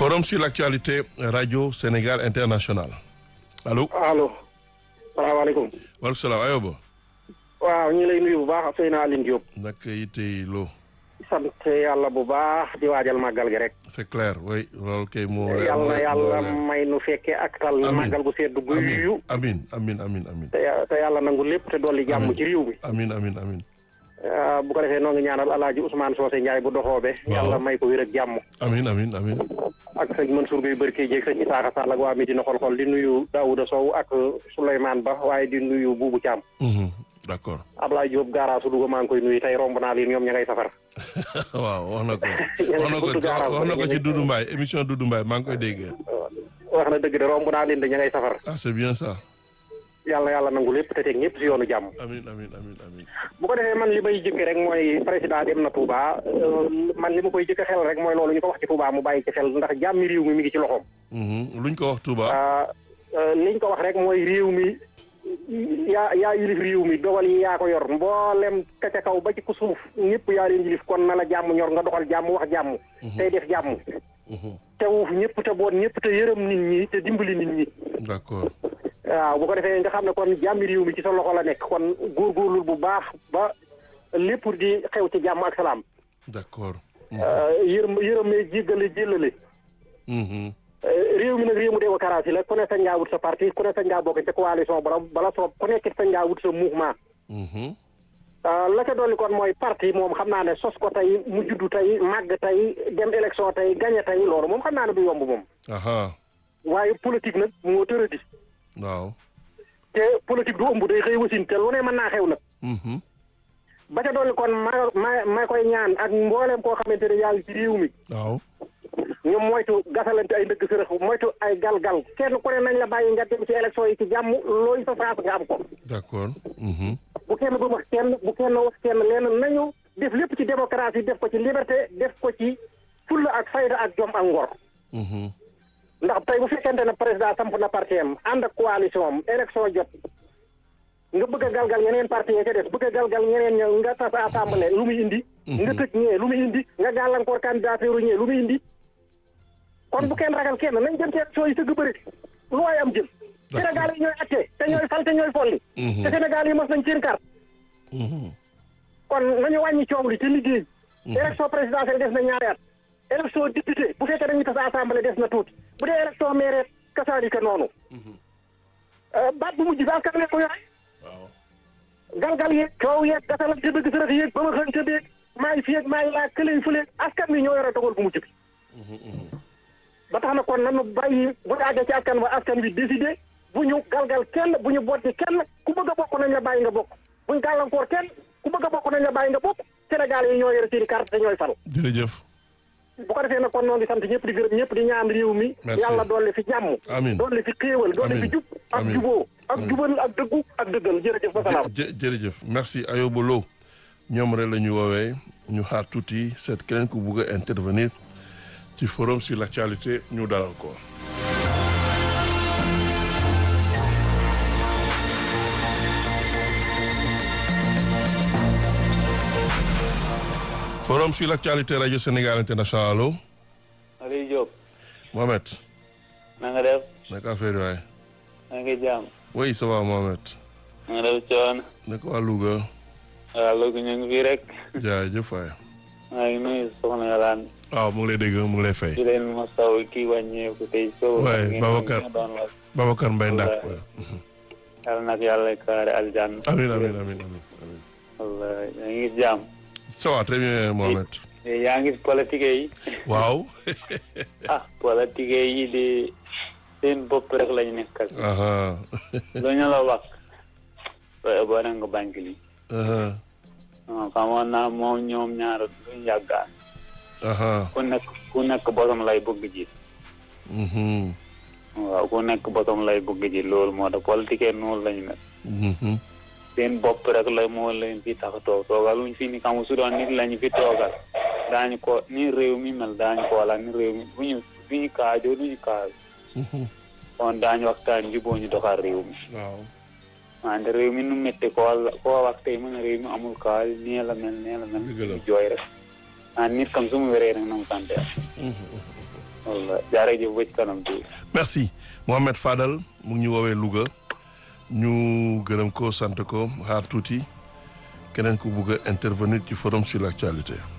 Forum sur l'actualité Radio Sénégal International. Allo. allo. salaamaaleykum. waaleykum salaam Ayoba. waaw ñu ngi lay nuyu bu baax Seyna Aline Diop. naka yitey loo. sant yàlla bu baax di waajal màggal gi rek. c'est clair oui loolu kay moo. yàlla may nu fekkee ak tal. màggal gu sedd guyu. amiin. te yàlla nangu lépp te dolli jàmm ci réew mi. amiin. bu ko defee noo ngi ñaanal Alaaji Ousmane Socé Ndiaye bu doxoobe. yàlla may ko wér ak jàmm. amiin. ak sëñ Mansour Gueye Barke Dieg sëñ Isaaxa Sall ak waa Medina xol-xol di nuyu Daouda Sow ak Souleymane Ba waaye di nuyu Boubou Thiam. d'accord. Ablaye Diop gaaraasu Louga maa ngi koy nuyu tey romb naa leen ñoom ña ngay safar. waaw wax na ko ci Doudou Mbaye émission Doudou Mbaye maa ngi koy dégg. wax na dëgg de romb naa leen de ña ngay safar. ah c'est bien ça. yàlla nangu lépp te teg ñëpp si yoonu jàmm. amiin. bu ko defee man li may jëkke rek mooy président dem na Touba man li ma koy jëkke xel rek mooy loolu ñu ko wax ci Touba mu bàyyi ci xel ndax jàmmi réew mi ngi ci loxoom. luñ ko wax Touba. liñ ko wax rek mooy réew mi yaa yilif réew mi dogal yi yaa ko yor mboolem ka ca kaw ba ci ku suuf ñëpp yaa leen yilif kon na la jàmm ñor nga doxal jàmm wax jàmm. tey def jàmm. te wuuf ñëpp te boot ñëpp te yërëm nit ñi te dimbali nit ñi. d'accord. waaw bu ko defee nga xam ne kon jàmmi réew mi ci sa loxo la nekk kon góorgóorlu bu baax ba lépp di xew ci jàmm ak salaam. d'accord. yërëmee jéggale jéllale. réew mi nag réew mu démocratie la ku ne sañ ngaa wut sa parti ku ne sañ ngaa bokk ca coalition bala soob ku nekk sañ ngaa wut sa mouvement. la ca dolli kon mooy parti moom xam naa ne sos ko tey mu juddu tey màgg tey dem élection tey gagné tey loolu moom xam naa ne du yomb moom. waaye politique nag moo tëradi. waaw. te politique du ëmb day xëy wasin te lu ne mën naa xew nag. ba ca dolli kon ma koy ñaan ak mboolem koo xamante ne yaa ngi ci réew mi. waaw. ñoom moytu gasalante ay ndëgg sërëx moytu ay galgal kenn ku ne nañ la bàyyi nga dem ci élection yi ci jàmm looy sa saas nga am ko. d'accord. bu kenn bu wax kenn bu kenn wax kenn lenn nañu def lépp ci démocratie def ko ci liberté def ko ci fulla ak fayda ak jom ak ngor. ndax tey bu fekkente ne président samp na parti am ànd ak coalition am élection jot nga bëgg a galgal yeneen parti yi ca des bëgg a galgal ñeneen ña nga tas assemblée lu muy indi. nga tëj ñee lu muy indi nga gàllankoor candidature ñee lu muy indi. kon bu kenn ragal kenn nañ dem ci élection yi tëgg bëri lu waay am jël. Sénégal yi ñooy atte te ñooy fal te ñooy folli. te Sénégal yi mos nañ seen carte. kon nañu wàññi coow li te liggéey. élection présidentielle des na ñaari at. élection député bu fekkee dañuy tas assemblée des na tuuti bu dee élection maire kasaalika noonu. baat bu mujj bi askan wi ko yore. waaw. galgal yeeg coow yeeg gasalante dëgg sërëx yeeg ba ma xënte beeg maa ngi fi yeeg maa ngi laa këlee fële askan wi ñoo yore dogal bu mujj bi. ba tax na kon nanu bàyyi bu ñu àggee ci askan ba askan wi décidé bu ñu galgal kenn bu ñu botti kenn ku bëgg a bokk nañ la bàyyi nga bokk bu ñu gàllankoor kenn ku bëgg a bokk nañ la bàyyi nga bokk Sénégal yi ñoo yore seeni carte te ñooy fal. jërëjëf. bu ko defee nag kon noo ngi sant ñëpp di gërëm ñëpp di ñaan réew mi. yàlla dolli fi jàmm. amiin dolli fi xéewal dolli fi jub. ak juboo ak jubal ak dëggu ak dëggal jërëjëf ba salaam. jërëjëf merci Ayoba Lo ñoom rek la ñu woowee ñu xaar tuuti seet keneen ku bugg a intervenir ci forum sur l'actualité ñu dalal ko. Forum sur l'actualité Radio Sénégal International allo. Aliou Diop. Mohamed. na nga def. naka affaire waay. na nga jàmm. oui ça va Mohamed. na nga def coono. naka waa Louga. waaw Louga ñu ngi fii rek. jaajëf waay. maa ngi nuyu soxna Yolande. waaw mu ngi lay dégg mu ngi lay fay. di leen masawu kii wàññeeku tey. waay Babacar Mbaye Ndak. yàlla nag yàlla kaare aljanna. amiin. wallaay yaa ngi jàmm. ça va très bien Mohamed. yaa ngi politique yi. waaw. politique yi di seen bopp rek lañu nekk ak. lu ñu la wax. boo na nga banque li. xamoon naa moom ñoom ñaar duñ yàggaan. ku nekk bosom lay bëgg ji. waaw ku nekk bosom lay bëgg ji loolu moo tax politique noonu lañu nekk. seen bopp rek la moo leen fi tax toogal luñ fi ni xam su doon nit lañu fi toogal daañu ko ni réew mi mel daañu ko wala ni réew mi duñu kaajoo duñu kaaj. kon daañu waxtaan juboo ñu doxal réew mi. waaw. wante réew mi nu métti koo wax tey mën a réew mi amul kaaj nee la mel. dëgg la jooy rek. ah nit kam su mu wéree rek na mu sant walla jaarëjëf ba ci kanam tuuti. merci Mohamed Fadal mu ngi ñu woowee Louga ñu gërëm ko sant ko xaar tuuti keneen ku bugg a intervenir ci forum sur l'actualité.